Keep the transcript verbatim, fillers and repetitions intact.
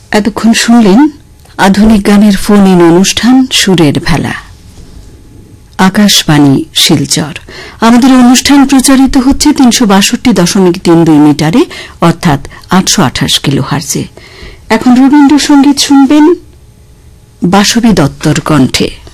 এতক্ষণ শুনলেন আধুনিক গানের ফোন ইন অনুষ্ঠান সুরের ভেলা। আকাশবাণী শিলচর। আমাদের অনুষ্ঠান প্রচারিত হচ্ছে তিনশো বাষট্টি দশমিক তিন দুই মিটারে অর্থাৎ আটশো আঠাশ কিলো হার্জে। এখন রবীন্দ্রসঙ্গীত শুনবেন বাসবী দত্তর কণ্ঠে।